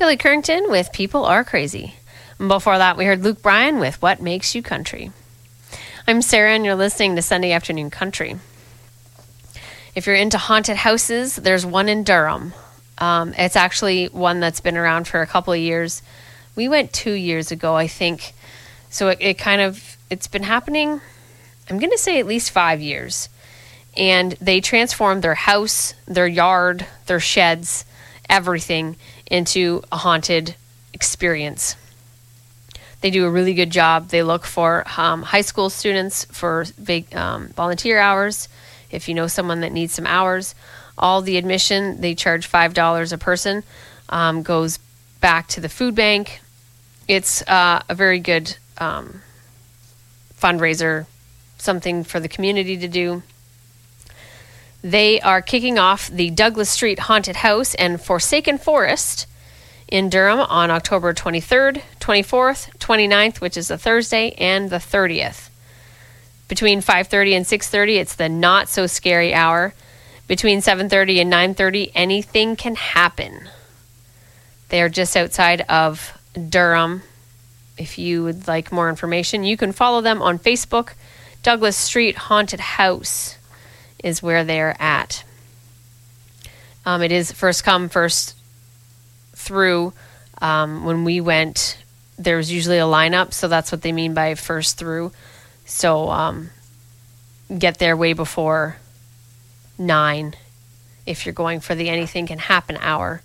Billy Currington with People Are Crazy. Before that, we heard Luke Bryan with What Makes You Country. I'm Sarah, and you're listening to Sunday Afternoon Country. If you're into haunted houses, there's one in Durham. It's actually one that's been around for a couple of years. We went 2 years ago, I think. So it's been happening, I'm going to say at least 5 years. And they transformed their house, their yard, their sheds, everything into a haunted experience. They do a really good job. They look for high school students for volunteer hours. If you know someone that needs some hours, all the admission, they charge $5 a person, goes back to the food bank. It's a very good fundraiser, something for the community to do. They are kicking off the Douglas Street Haunted House and Forsaken Forest in Durham on October 23rd, 24th, 29th, which is a Thursday, and the 30th. Between 5:30 and 6:30, it's the Not So Scary Hour. Between 7:30 and 9:30, anything can happen. They are just outside of Durham. If you would like more information, you can follow them on Facebook. Douglas Street Haunted House is where they're at. It is first come, first through. When we went, there was usually a lineup, so that's what they mean by first through. So get there way before 9 if you're going for the Anything Can Happen hour.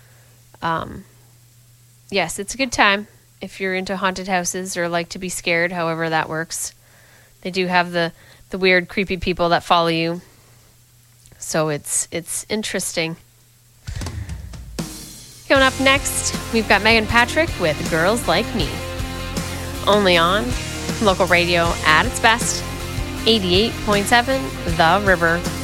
Yes, it's a good time if you're into haunted houses or like to be scared, however that works. They do have the weird, creepy people that follow you. So it's interesting. Coming up next, we've got Megan Patrick with Girls Like Me. Only on local radio at its best, 88.7 The River.